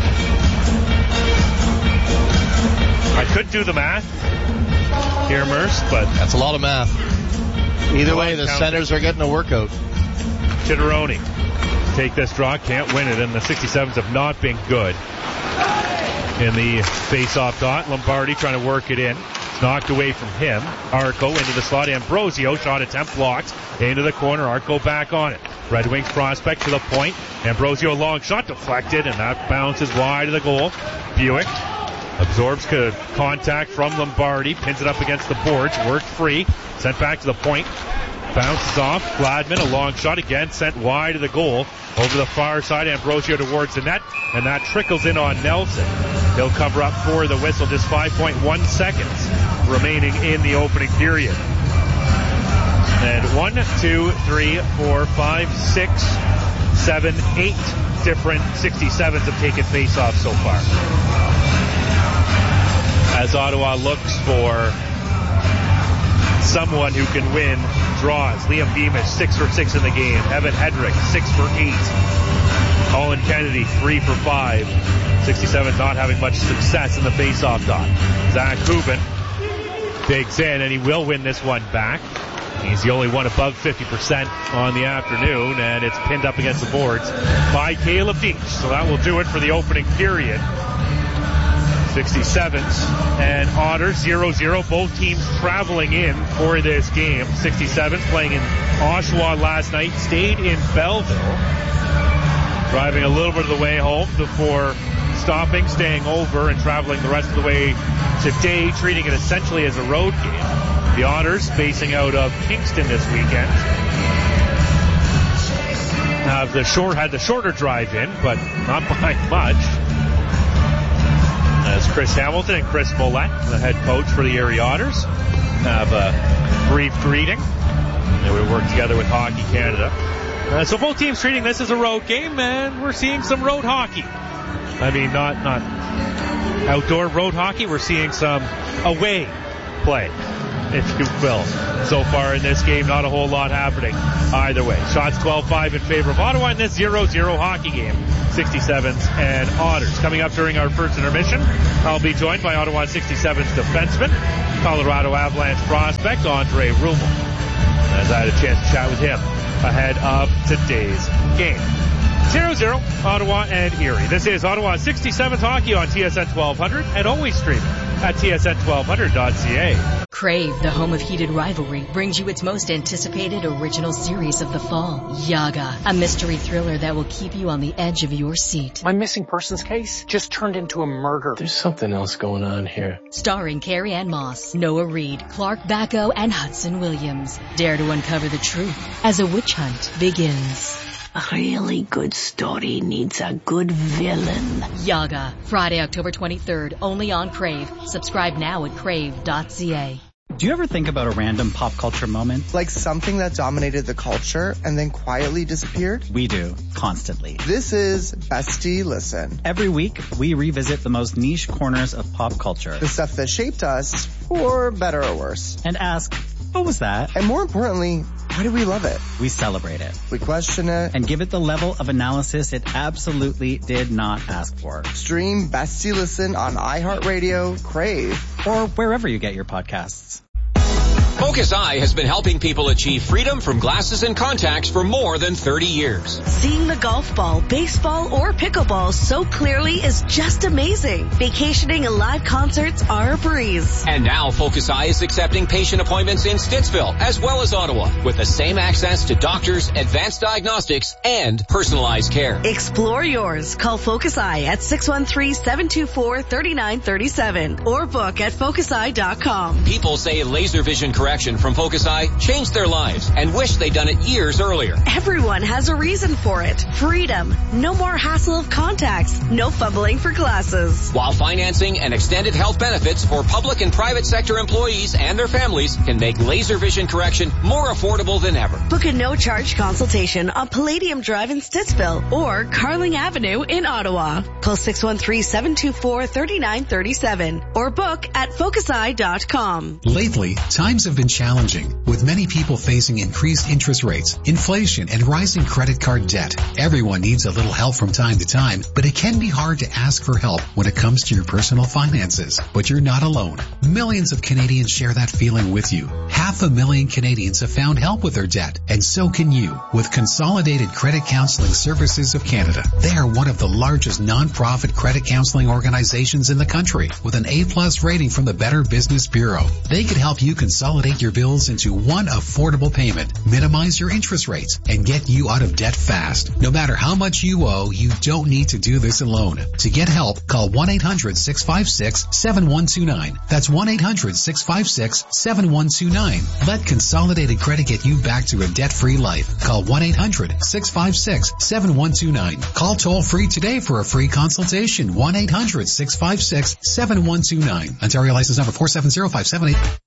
[SPEAKER 1] I could do the math here, Merce, but
[SPEAKER 2] that's a lot of math. Either way, the centers are getting a workout.
[SPEAKER 1] Chitteroni take this draw, can't win it, and the sixty-sevens have not been good in the face-off dot. Lombardi trying to work it in. It's knocked away from him. Arco into the slot. Ambrosio shot attempt blocked into the corner. Arco back on it. Red Wings prospect to the point. Ambrosio long shot deflected, and that bounces wide of the goal. Buick absorbs contact from Lombardi, pins it up against the boards, worked free, sent back to the point, bounces off. Gladman, a long shot again, sent wide of the goal. Over the far side, Ambrosio towards the net, and that trickles in on Nelson. He'll cover up for the whistle. Just five point one seconds remaining in the opening period. And one, two, three, four, five, six, seven, eight different sixty-sevens have taken face-off so far. As Ottawa looks for someone who can win draws. Liam Beamish, six for six in the game. Evan Hedrick, six for eight. Colin Kennedy, three for five. sixty-seven not having much success in the face-off dot. Zach Hubin digs in, and he will win this one back. He's the only one above fifty percent on the afternoon, and it's pinned up against the boards by Caleb Deach. So that will do it for the opening period. sixty-sevens and Otters zero zero. Both teams traveling in for this game. sixty-sevens playing in Oshawa last night, stayed in Belleville, driving a little bit of the way home before stopping, staying over, and traveling the rest of the way today, treating it essentially as a road game. The Otters facing out of Kingston this weekend. Have the short had the shorter drive in, but not by much. As Chris Hamilton and Chris Mollett, the head coach for the Erie Otters, have a brief greeting. And we work together with Hockey Canada. Uh, so both teams treating this as a road game, and we're seeing some road hockey. I mean, not not outdoor road hockey. We're seeing some away play. if you will. So far in this game, not a whole lot happening either way. Shots twelve five in favor of Ottawa in this zero zero hockey game. sixty-sevens and Otters. Coming up during our first intermission, I'll be joined by Ottawa sixty-sevens defenseman, Colorado Avalanche prospect, Andre Rummel, as I had a chance to chat with him ahead of today's game. zero zero, Ottawa and Erie. This is Ottawa sixty-sevens hockey on T S N twelve hundred and always streaming at T S N twelve hundred dot C A.
[SPEAKER 12] Crave, the home of heated rivalry, brings you its most anticipated original series of the fall, Yaga, a mystery thriller that will keep you on the edge of your seat.
[SPEAKER 13] My missing persons case just turned into a murder.
[SPEAKER 14] There's something else going on here.
[SPEAKER 12] Starring Carrie Ann Moss, Noah Reid, Clark Bacco, and Hudson Williams. Dare to uncover the truth as a witch hunt begins.
[SPEAKER 15] A really good story needs a good villain.
[SPEAKER 12] Yaga, Friday, October twenty-third, only on Crave. Subscribe now at crave dot c a.
[SPEAKER 16] Do you ever think about a random pop culture moment?
[SPEAKER 17] Like something that dominated the culture and then quietly disappeared?
[SPEAKER 16] We do, constantly.
[SPEAKER 17] This is Bestie Listen.
[SPEAKER 16] Every week, we revisit the most niche corners of pop culture.
[SPEAKER 17] The stuff that shaped us, for better or worse.
[SPEAKER 16] And ask, what was that?
[SPEAKER 17] And more importantly, why do we love it?
[SPEAKER 16] We celebrate it.
[SPEAKER 17] We question it.
[SPEAKER 16] And give it the level of analysis it absolutely did not ask for.
[SPEAKER 17] Stream Bestie Listen on iHeartRadio, Crave,
[SPEAKER 16] or wherever you get your podcasts.
[SPEAKER 18] Focus Eye has been helping people achieve freedom from glasses and contacts for more than thirty years.
[SPEAKER 19] Seeing the golf ball, baseball, or pickleball so clearly is just amazing. Vacationing and live concerts are a breeze.
[SPEAKER 18] And now Focus Eye is accepting patient appointments in Stittsville as well as Ottawa with the same access to doctors, advanced diagnostics, and personalized care.
[SPEAKER 19] Explore yours. Call Focus Eye at six one three, seven two four, three nine three seven or book at focus eye dot com.
[SPEAKER 18] People say laser vision correction from Focus Eye changed their lives and wish they'd done it years earlier.
[SPEAKER 19] Everyone has a reason for it. Freedom. No more hassle of contacts. No fumbling for glasses.
[SPEAKER 18] While financing and extended health benefits for public and private sector employees and their families can make laser vision correction more affordable than ever.
[SPEAKER 19] Book a no-charge consultation on Palladium Drive in Stittsville or Carling Avenue in Ottawa. Call six one three, seven two four, three nine three seven or book at focus eye dot com.
[SPEAKER 20] Lately, times have been challenging, with many people facing increased interest rates, inflation, and rising credit card debt. Everyone needs a little help from time to time, but it can be hard to ask for help when it comes to your personal finances. But you're not alone. Millions of Canadians share that feeling with you. Half a million Canadians have found help with their debt, and so can you with Consolidated Credit Counseling Services of Canada. They are one of the largest non-profit credit counseling organizations in the country with an A plus rating from the Better Business Bureau. They could help you consolidate your bills into one affordable payment, minimize your interest rates, and get you out of debt fast. No matter how much you owe, you don't need to do this alone. To get help, call one eight hundred, six five six, seven one two nine. That's one eight hundred, six five six, seven one two nine. Let Consolidated Credit get you back to a debt-free life. Call one eight hundred, six five six, seven one two nine. Call toll-free today for a free consultation. one eight hundred, six five six, seven one two nine. Ontario license number four seven zero five seven eight.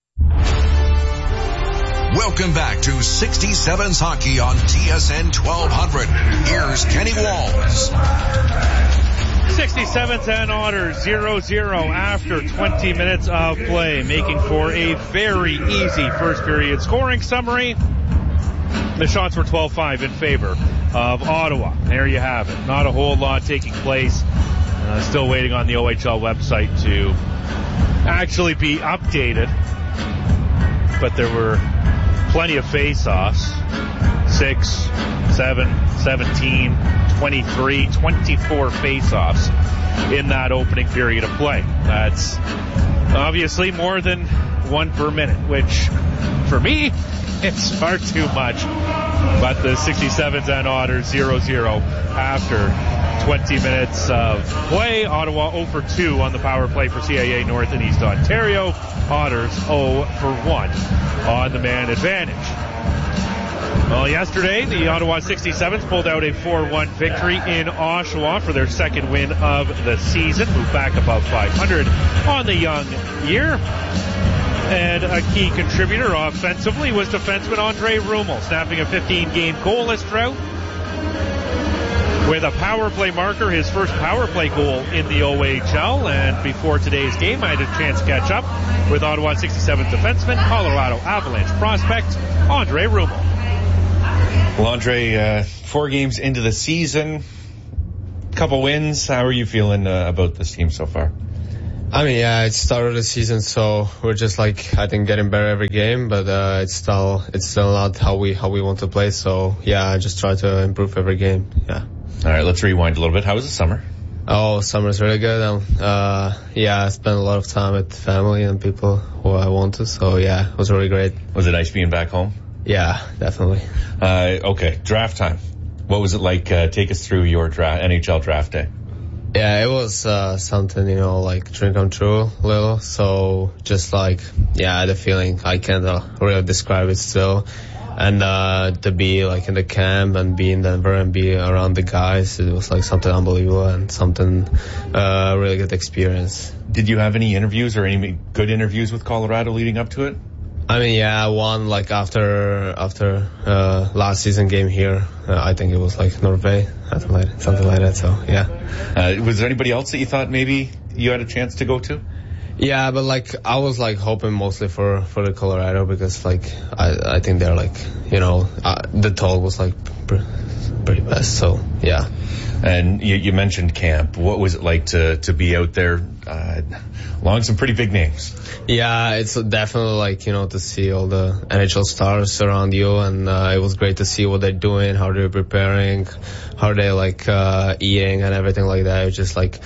[SPEAKER 7] Welcome back to sixty-sevens Hockey on T S N twelve hundred. Here's Kenny Walls.
[SPEAKER 1] sixty-sevens and Otters zero zero after twenty minutes of play, making for a very easy first period scoring summary. The shots were twelve five in favor of Ottawa. There you have it. Not a whole lot taking place. Uh, still waiting on the O H L website to actually be updated. But there were plenty of face-offs. Six, seven, seventeen, twenty-three, twenty-four face-offs in that opening period of play. That's obviously more than one per minute, which for me, it's far too much. But the sixty-sevens and Otters zero zero after twenty minutes of play. Ottawa zero for two on the power play for C A A North and East Ontario. Otters zero for one on the man advantage. Well, yesterday, the Ottawa sixty-sevens pulled out a four one victory in Oshawa for their second win of the season. Moved back above five hundred on the young year. And a key contributor offensively was defenseman Andre Rummel, snapping a fifteen-game goalless drought. with a power play marker, his first power play goal in the O H L. And before today's game, I had a chance to catch up with Ottawa sixty-seven defenseman, Colorado Avalanche prospect, Andre Rumo.
[SPEAKER 21] Well, Andre, uh, four games into the season, couple wins. How are you feeling uh, about this team so far?
[SPEAKER 14] I mean, yeah, it's started the season, so we're just like, I think, getting better every game, but uh, it's still it's still not how we how we want to play. So yeah, I just try to improve every game. Yeah.
[SPEAKER 21] All right, let's rewind a little bit. How was the summer?
[SPEAKER 14] Oh, summer's really good. Um, uh, yeah, I spent a lot of time with family and people who I wanted. So yeah, it was really great.
[SPEAKER 21] Was it nice being back home?
[SPEAKER 14] Yeah, definitely.
[SPEAKER 21] Uh, okay, draft time. What was it like? Uh, take us through your draft, N H L draft day.
[SPEAKER 14] Yeah, it was uh, something, you know, like dream come true a little. So just like, yeah, I had a feeling, I can't uh, really describe it still. And uh, to be like in the camp and be in Denver and be around the guys, it was like something unbelievable and something uh, really good experience.
[SPEAKER 21] Did you have any interviews or any good interviews with Colorado leading up to it?
[SPEAKER 14] I mean, yeah, I won like after after uh, last season game here. Uh, I think it was like Norway, something like, something like that. So yeah.
[SPEAKER 21] Uh, was there anybody else that you thought maybe you had a chance to go to?
[SPEAKER 14] Yeah, but like I was like hoping mostly for for the Colorado because like I I think they're like, you know, uh, the talk was like pr- pretty best. So yeah.
[SPEAKER 21] And you, you mentioned camp. What was it like to to be out there uh, along some pretty big names?
[SPEAKER 14] Yeah, it's definitely like, you know, to see all the N H L stars around you, and uh, it was great to see what they're doing, how they're preparing, how they like uh, eating and everything like that. It's just like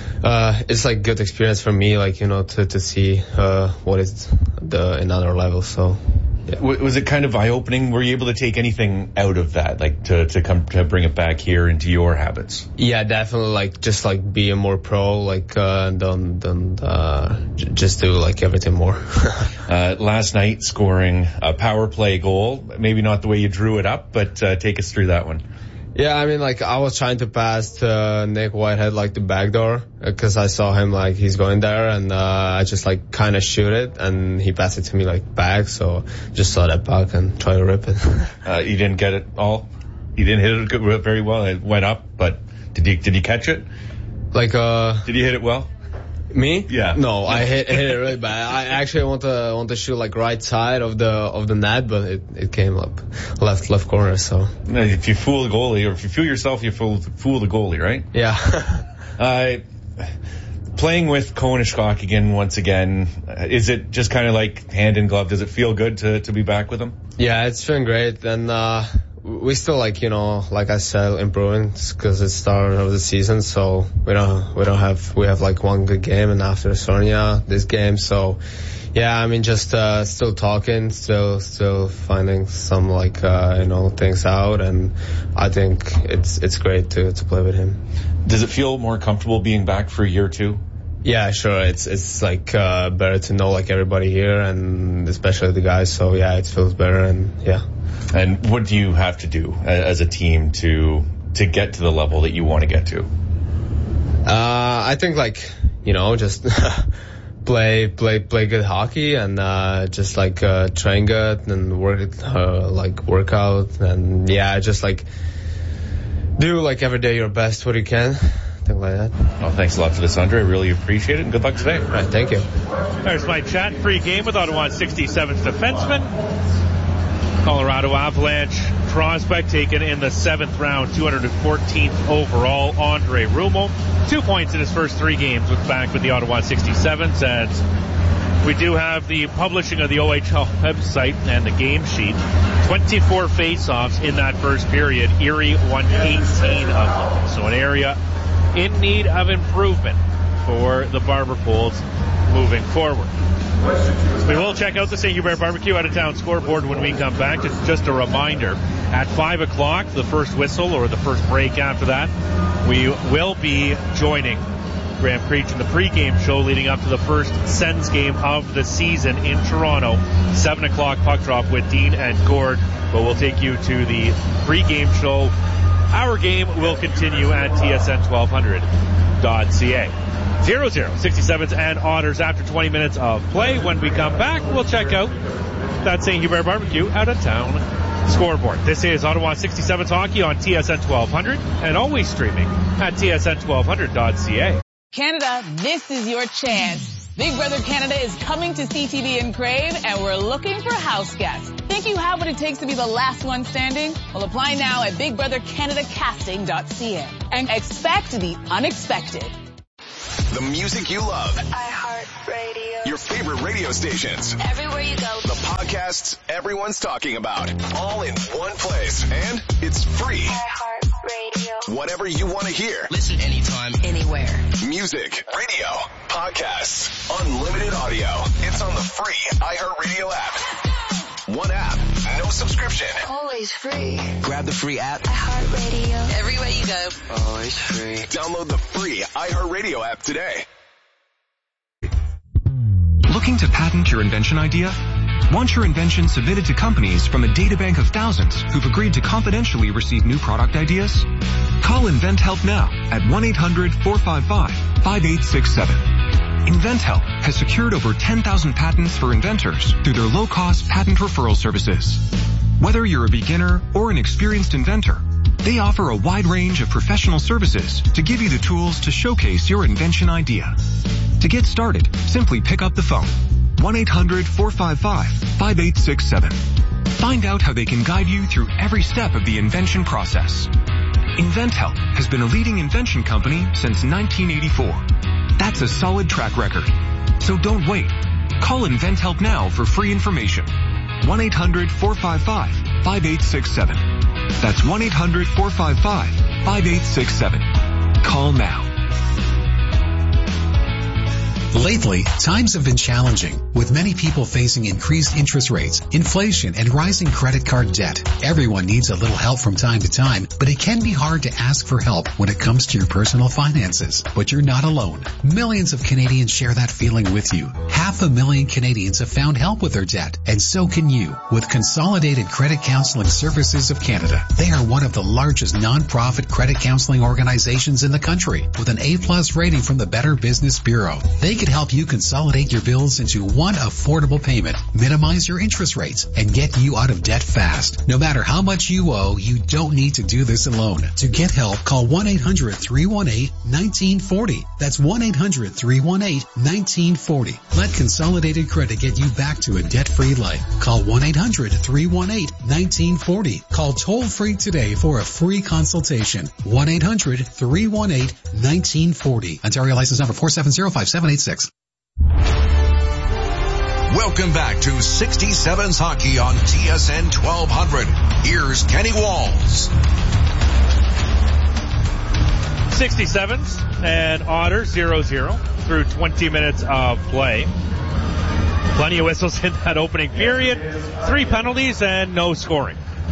[SPEAKER 14] uh, it's like good experience for me, like, you know, to to see uh, what is the another level. So. Yeah.
[SPEAKER 21] Was it kind of eye-opening? Were you able to take anything out of that, like to, to come to bring it back here into your habits?
[SPEAKER 14] Yeah, definitely. Like just like being more pro, like uh, don't don't uh, j- just do like everything more.
[SPEAKER 21] uh, last night, scoring a power play goal, maybe not the way you drew it up, but uh, take us through that one.
[SPEAKER 14] Yeah, I mean, like, I was trying to pass to Nick Whitehead, like, the back door, because I saw him, like, he's going there, and uh, I just, like, kind of shoot it, and he passed it to me, like, back, so just saw that puck and try to rip it.
[SPEAKER 21] uh, you didn't get it all? You didn't hit it very well? It went up, but did you, did you catch it?
[SPEAKER 14] Like, uh...
[SPEAKER 21] Did you hit it well?
[SPEAKER 14] Me?
[SPEAKER 21] Yeah.
[SPEAKER 14] No, I hit, hit it really bad. I actually want to want to shoot like right side of the of the net, but it, it came up left left corner. So
[SPEAKER 21] if you fool the goalie, or if you fool yourself, you fool fool the goalie, right?
[SPEAKER 14] Yeah.
[SPEAKER 21] uh, playing with Konishkok again once again, is it just kind of like hand in glove? Does it feel good to to be back with him?
[SPEAKER 14] Yeah, it's been great, and uh, we still like, you know, like I said, improving because it's start of the season. So we don't we don't have we have like one good game, and after Sarnia this game. So yeah, I mean, just uh, still talking, still still finding some like uh, you know things out, and I think it's it's great to to play with him.
[SPEAKER 21] Does it feel more comfortable being back for a year two?
[SPEAKER 14] Yeah, sure. It's it's like uh, better to know like everybody here, and especially the guys. So yeah, it feels better, and yeah.
[SPEAKER 21] And what do you have to do as a team to to get to the level that you want to get to?
[SPEAKER 14] Uh, I think like, you know, just play play play good hockey, and uh, just like uh, train good and work uh, like workout, and yeah, just like do like every day your best what you can. Like that.
[SPEAKER 21] Well, thanks a lot for this, Andre. I really appreciate it, and good luck today.
[SPEAKER 14] All right, thank you.
[SPEAKER 1] There's my chat. Free game with Ottawa sixty-seven's defenseman, Colorado Avalanche prospect taken in the seventh round, two hundred fourteenth overall, Andre Rumo. Two points in his first three games with back with the Ottawa sixty-sevens. And we do have the publishing of the O H L website and the game sheet. twenty-four face-offs in that first period. Erie won eighteen of them. So an area in need of improvement for the Barber Pools moving forward. We will check out the Saint Hubert Barbecue out-of-town scoreboard when we come back. Just, just a reminder, at five o'clock, the first whistle or the first break after that, we will be joining Graham Creech in the pregame show leading up to the first Sens game of the season in Toronto. seven o'clock puck drop with Dean and Gord. But we'll take you to the pregame show. Our game will continue at T S N twelve hundred dot C A. zero zero, sixty-sevens and Otters after twenty minutes of play. When we come back, we'll check out that Saint Hubert Barbecue out of town Scoreboard. This is Ottawa sixty-sevens hockey on T S N twelve hundred and always streaming at T S N twelve hundred dot C A.
[SPEAKER 3] Canada, this is your chance. Big Brother Canada is coming to C T V in Crave, and we're looking for house guests. Think you have what it takes to be the last one standing? Well, apply now at big brother canada casting dot C A and expect the unexpected.
[SPEAKER 22] The music you love.
[SPEAKER 4] iHeartRadio.
[SPEAKER 22] Your favorite radio stations.
[SPEAKER 4] Everywhere you go.
[SPEAKER 22] The podcasts everyone's talking about. All in one place. And it's free.
[SPEAKER 4] iHeartRadio.
[SPEAKER 22] Whatever you want to hear.
[SPEAKER 4] Listen anytime, anywhere.
[SPEAKER 22] Music, radio, podcasts, unlimited audio. It's on the free iHeartRadio app. One app, no subscription.
[SPEAKER 4] Always free.
[SPEAKER 22] Grab the free app.
[SPEAKER 4] iHeartRadio. Everywhere you go.
[SPEAKER 22] Always free. Download the free iHeartRadio app today.
[SPEAKER 23] Looking to patent your invention idea? Want your invention submitted to companies from a databank of thousands who've agreed to confidentially receive new product ideas? Call InventHelp now at one eight hundred four five five five eight six seven. InventHelp has secured over ten thousand patents for inventors through their low-cost patent referral services. Whether you're a beginner or an experienced inventor, they offer a wide range of professional services to give you the tools to showcase your invention idea. To get started, simply pick up the phone. one eight hundred four five five five eight six seven. Find out how they can guide you through every step of the invention process. InventHelp has been a leading invention company since nineteen eighty-four. That's a solid track record. So don't wait. Call InventHelp now for free information. one eight hundred four five five five eight six seven. That's one eight hundred four five five five eight six seven. Call now.
[SPEAKER 20] Lately, times have been challenging, with many people facing increased interest rates, inflation, and rising credit card debt. Everyone needs a little help from time to time, but it can be hard to ask for help when it comes to your personal finances. But you're not alone. Millions of Canadians share that feeling with you. Half a million Canadians have found help with their debt, and so can you, with Consolidated Credit Counseling Services of Canada. They are one of the largest non-profit credit counseling organizations in the country, with an A-plus rating from the Better Business Bureau. They can help you consolidate your bills into one affordable payment, minimize your interest rates, and get you out of debt fast. No matter how much you owe, you don't need to do this alone. To get help, call one eight hundred three one eight one nine four zero. That's one eight hundred three one eight one nine four zero. Let Consolidated Credit get you back to a debt-free life. Call one eight hundred three one eight one nine four zero. Call toll-free today for a free consultation. one eight hundred three one eight one nine four zero. Ontario license number four seven zero five seven eight six.
[SPEAKER 7] Welcome back to sixty-sevens hockey on T S N twelve hundred. Here's Kenny Walls.
[SPEAKER 1] sixty-sevens and Otters zero zero through twenty minutes of play. Plenty of whistles in that opening period. Three penalties and no scoring.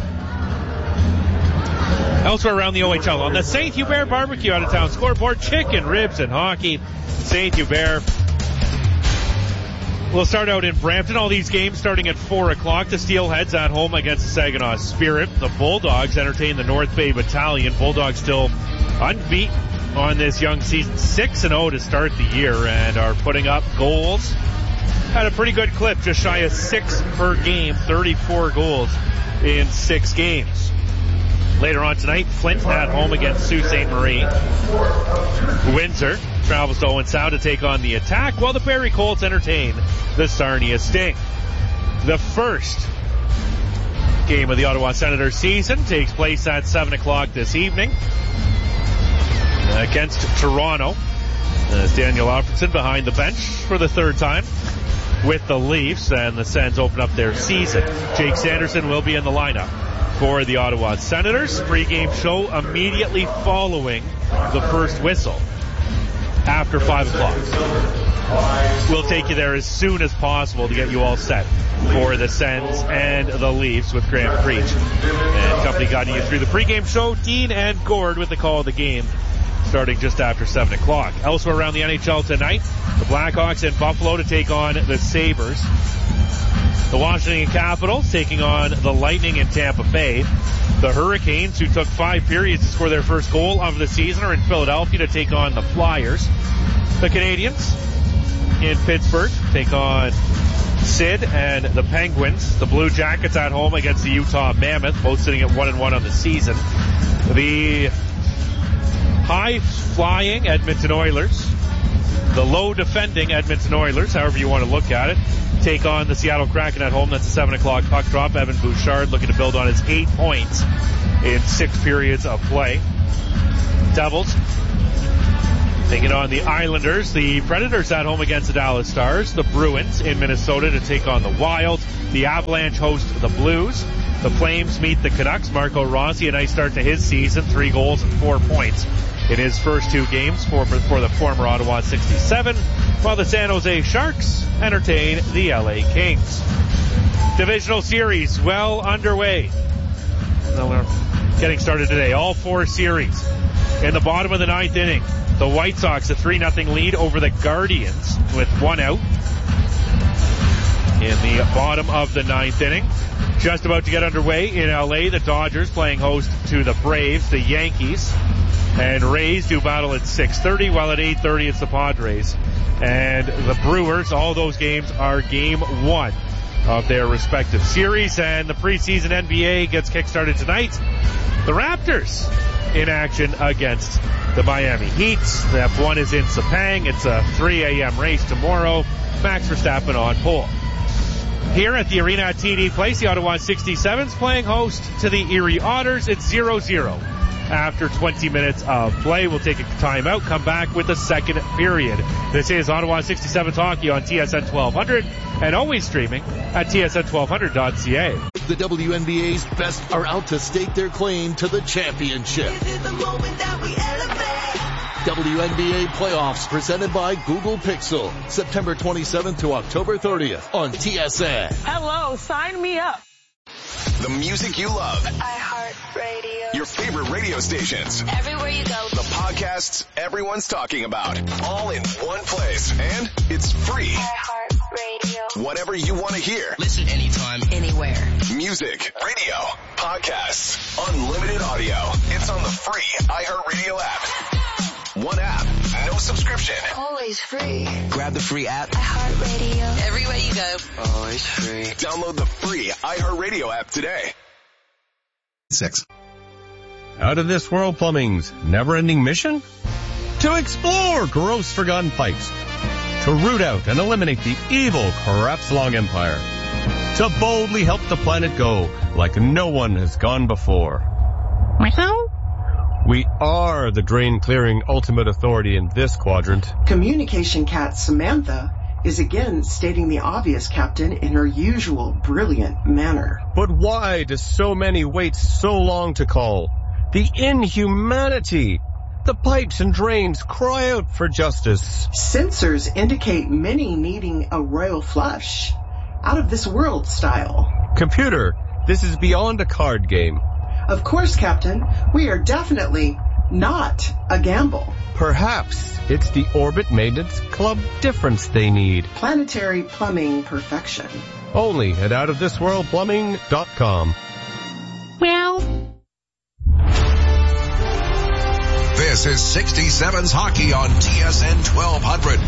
[SPEAKER 1] Elsewhere around the O H L on the Saint Hubert Barbecue out of town scoreboard, chicken, ribs, and hockey. Saint Hubert. We'll start out in Brampton. All these games starting at four o'clock. The Steelheads at home against the Saginaw Spirit. The Bulldogs entertain the North Bay Battalion. Bulldogs still unbeaten on this young season. six and oh to start the year and are putting up goals at a pretty good clip. Just shy of six per game. thirty-four goals in six games. Later on tonight, Flint at home against Sault Ste. Marie. Windsor travels to Owen Sound to take on the Attack, while the Barrie Colts entertain the Sarnia Sting. The first game of the Ottawa Senators season takes place at seven o'clock this evening against Toronto. As Daniel Alfredson behind the bench for the third time with the Leafs, and the Sens open up their season. Jake Sanderson will be in the lineup for the Ottawa Senators. Pre-game show immediately following the first whistle after five o'clock. We'll take you there as soon as possible to get you all set for the Sens and the Leafs with Graham Creech and company guiding you through the pre-game show. Dean and Gord with the call of the game starting just after seven o'clock. Elsewhere around the N H L tonight, the Blackhawks in Buffalo to take on the Sabres. The Washington Capitals taking on the Lightning in Tampa Bay. The Hurricanes, who took five periods to score their first goal of the season, are in Philadelphia to take on the Flyers. The Canadiens in Pittsburgh take on Sid and the Penguins. The Blue Jackets at home against the Utah Mammoth, both sitting at one and one on the season. The high-flying Edmonton Oilers, the low-defending Edmonton Oilers, however you want to look at it, take on the Seattle Kraken at home. That's a seven o'clock puck drop. Evan Bouchard looking to build on his eight points in six periods of play. Devils taking on the Islanders. The Predators at home against the Dallas Stars. The Bruins in Minnesota to take on the Wild. The Avalanche host the Blues. The Flames meet the Canucks. Marco Rossi, a nice start to his season. Three goals and four points in his first two games for, for the former Ottawa sixty-seven, while the San Jose Sharks entertain the L A Kings. Divisional series well underway. Well, we're getting started today. All four series. In the bottom of the ninth inning, the White Sox a three nothing lead over the Guardians with one out. In the bottom of the ninth inning, just about to get underway in L A, the Dodgers playing host to the Braves, the Yankees and Rays do battle at six thirty, while at eight thirty it's the Padres and the Brewers. All those games are game one of their respective series, and the preseason N B A gets kick-started tonight. The Raptors in action against the Miami Heat. The F one is in Sepang. It's a three a.m. race tomorrow. Max Verstappen on pole. Here at the arena at T D Place, the Ottawa sixty-sevens playing host to the Erie Otters. It's zero zero. After twenty minutes of play, we'll take a timeout, come back with the second period. This is Ottawa sixty-sevens hockey on T S N twelve hundred and always streaming at T S N twelve hundred dot C A.
[SPEAKER 8] The W N B A's best are out to stake their claim to the championship. This is the moment that we elevate. W N B A playoffs presented by Google Pixel, September twenty-seventh to October thirtieth on T S N.
[SPEAKER 6] Hello, sign me up.
[SPEAKER 22] The music you love.
[SPEAKER 4] iHeartRadio.
[SPEAKER 22] Your favorite radio stations.
[SPEAKER 4] Everywhere you go.
[SPEAKER 22] The podcasts everyone's talking about. All in one place. And it's free.
[SPEAKER 4] iHeartRadio.
[SPEAKER 22] Whatever you want to hear.
[SPEAKER 4] Listen anytime, anywhere.
[SPEAKER 22] Music, radio, podcasts, unlimited audio. It's on the free iHeartRadio app. One app, no subscription.
[SPEAKER 4] Always free.
[SPEAKER 22] Grab the free app.
[SPEAKER 4] iHeartRadio. Everywhere you go.
[SPEAKER 22] Always free. Download the free iHeartRadio app today.
[SPEAKER 20] Six.
[SPEAKER 9] Out of this world plumbing's never-ending mission? To explore gross forgotten pipes. To root out and eliminate the evil Crapslong Empire. To boldly help the planet go like no one has gone before. Meow. We are the drain-clearing ultimate authority in this quadrant.
[SPEAKER 10] Communication cat Samantha is again stating the obvious, Captain, in her usual brilliant manner.
[SPEAKER 9] But why do so many wait so long to call? The inhumanity! The pipes and drains cry out for justice.
[SPEAKER 10] Sensors indicate many needing a royal flush. Out of this world style.
[SPEAKER 9] Computer, this is beyond a card game.
[SPEAKER 10] Of course, Captain, we are definitely not a gamble.
[SPEAKER 9] Perhaps it's the Orbit Maintenance Club difference they need.
[SPEAKER 10] Planetary plumbing perfection.
[SPEAKER 9] Only at out of this world plumbing dot com.
[SPEAKER 10] Well.
[SPEAKER 7] This is sixty-sevens hockey on T S N twelve hundred.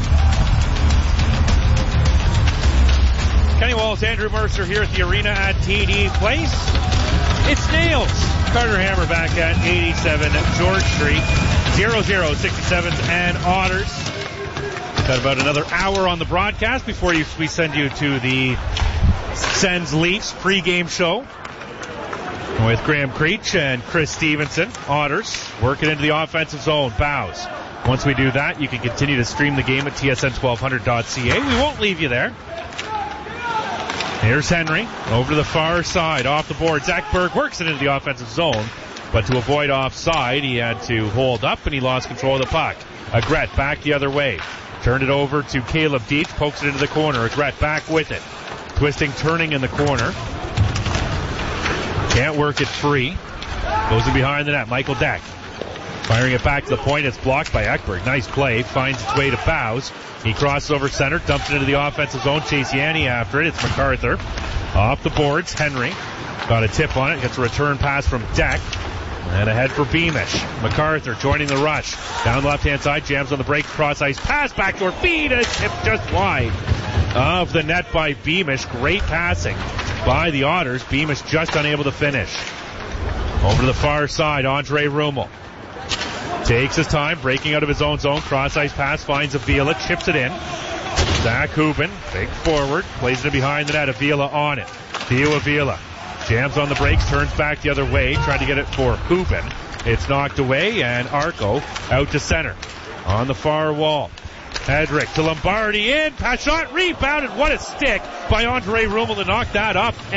[SPEAKER 1] Kenny Walls, Andrew Mercer here at the arena at T D Place. It's Nails. Carter Hammer back at eighty-seven George Street. zero zero, sixty-sevens and Otters. Got about another hour on the broadcast before you, we send you to the Sens Leafs pregame show with Graham Creech and Chris Stevenson. Otters working into the offensive zone. Bows. Once we do that, you can continue to stream the game at T S N twelve hundred dot C A. We won't leave you there. Here's Henry over to the far side, off the board. Zach Berg works it into the offensive zone, but to avoid offside, he had to hold up and he lost control of the puck. Agrette back the other way. Turned it over to Caleb Deach, pokes it into the corner. Agrette back with it. Twisting, turning in the corner. Can't work it free. Goes in behind the net. Michael Deck. Firing it back to the point. It's blocked by Ekberg. Nice play. Finds its way to Bows. He crosses over center, dumps it into the offensive zone. Chase Yanni after it. It's MacArthur. Off the boards. Henry got a tip on it. Gets a return pass from Deck. And ahead for Beamish. MacArthur joining the rush. Down the left-hand side. Jams on the break. Cross ice pass. Backdoor feed. And a tip just wide. of the net by Beamish. Great passing by the Otters. Beamish just unable to finish. Over to the far side, Andre Rummel takes his time, breaking out of his own zone. Cross-ice pass, finds Avila, chips it in. Zach Hubin, big forward, plays it behind the net. Avila on it. Theo Avila jams on the brakes, turns back the other way, trying to get it for Hubin. It's knocked away, and Arco out to center on the far wall. Hedrick to Lombardi in, pass shot, rebounded. What a stick by Andre Rummel to knock that up.